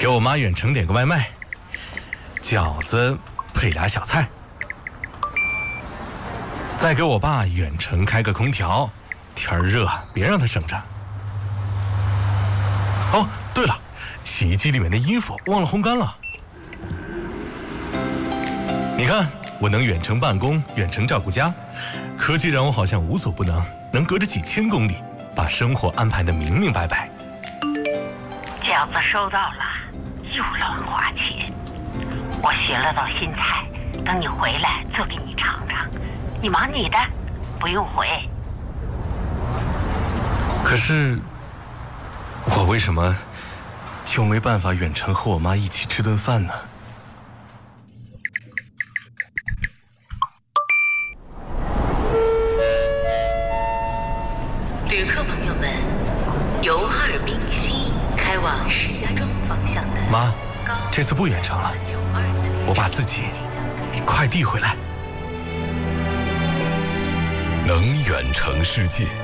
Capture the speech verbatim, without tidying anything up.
给我妈远程点个外卖，饺子配俩小菜。再给我爸远程开个空调，天儿热，别让他省着。哦，对了，洗衣机里面的衣服忘了烘干了。你看，我能远程办公，远程照顾家，科技让我好像无所不能，能隔着几千公里把生活安排得明明白白。 饺子收到了，又乱花钱。我学了道新菜，等你回来做给你尝尝。你忙你的，不用回。 可是，我为什么就没办法远程和我妈一起吃顿饭呢？ 旅客朋友们，由哈尔滨西开往石家庄方向的妈，这次不远程了，我把自己快递回来。 能远程世界。